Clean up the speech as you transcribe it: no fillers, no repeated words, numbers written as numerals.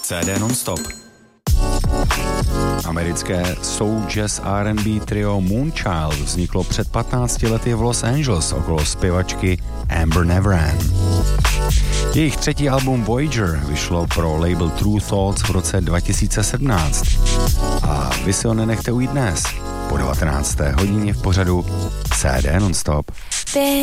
CD non-stop. Americké soul jazz R&B trio Moonchild vzniklo před 15 lety v Los Angeles okolo zpěvačky Amber Neverand. Jejich třetí album Voyager vyšlo pro label True Thoughts v roce 2017. A vy si ho nenechte ujít dnes po 19. hodině v pořadu CD non-stop.